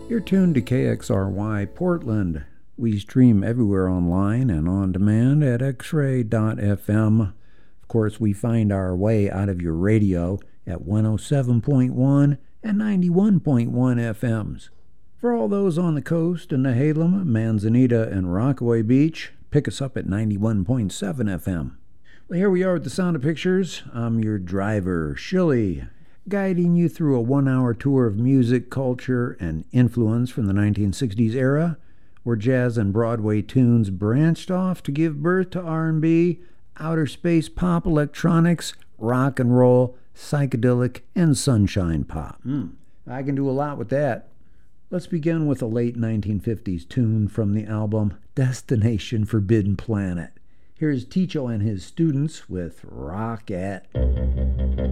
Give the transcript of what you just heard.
You're tuned to KXRY Portland. We stream everywhere online and on demand at xray.fm. Of course, we find our way out of your radio at 107.1 and 91.1 FMs. For all those on the coast in Nehalem, Manzanita, and Rockaway Beach, pick us up at 91.7 FM. Well, here we are with the Sound of Pictures. I'm your driver, Shilly, guiding you through a 1-hour tour of music, culture, and influence from the 1960s era, where jazz and Broadway tunes branched off to give birth to R&B, outer space pop electronics, rock and roll, psychedelic, and sunshine pop. I can do a lot with that. Let's begin with a late 1950s tune from the album Destination Forbidden Planet. Here's Ticho and his students with Rockette.